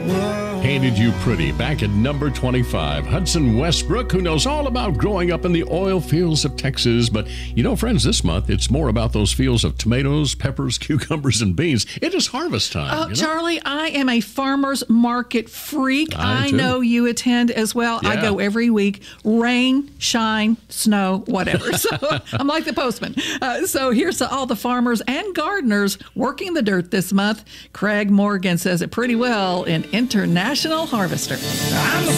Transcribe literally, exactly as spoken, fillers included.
Painted You Pretty, back at number twenty-five. Hudson Westbrook, who knows all about growing up in the oil fields of Texas. But, you know, friends, this month, it's more about those fields of tomatoes, peppers, cucumbers, and beans. It is harvest time. Oh, you know? Charlie, I am a farmer's market freak. I, I too. know you attend as well. Yeah. I go every week, rain, shine, snow, whatever. So I'm like the postman. Uh, so here's to all the farmers and gardeners working the dirt this month. Craig Morgan says it pretty well in International Harvester. I'm a